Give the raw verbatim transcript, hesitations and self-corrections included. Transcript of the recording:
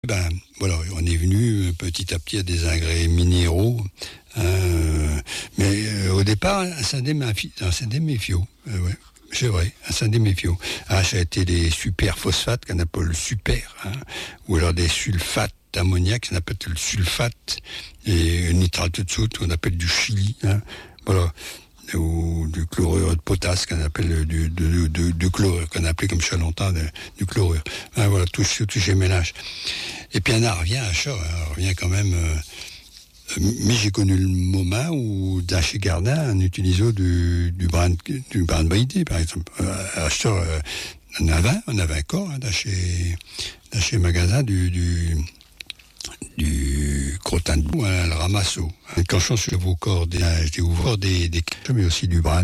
ben voilà, on est venu petit à petit à des engrais minéraux, euh, mais euh, au départ un syndéméphio, un syndéméphio, euh, ouais, c'est vrai, un syndéméphio. Ah, ça a été des super phosphates qu'on appelle le super, hein, ou alors des sulfates d'ammoniac qu'on appelle le sulfate, et nitrate de soude qu'on appelle du chili, hein, voilà. Ou du chlorure de potasse qu'on appelle du, du, du, du chlorure, qu'on appelait comme ça longtemps de, du chlorure. Hein, voilà, tout, tout ces mélanges. Et puis on en revient à ça, hein, on revient quand même. Euh, mais j'ai connu le moment où dans chez Gardin, on utilisait du, du bran du bran de baïdé, par exemple. Euh, à ça, euh, on avait, on avait encore hein, dans chez dans chez magasin du, du du crottin de boue, hein, le ramasso. Quand je suis sur vos cordes, j'ai ouvert des, des mais aussi du bran.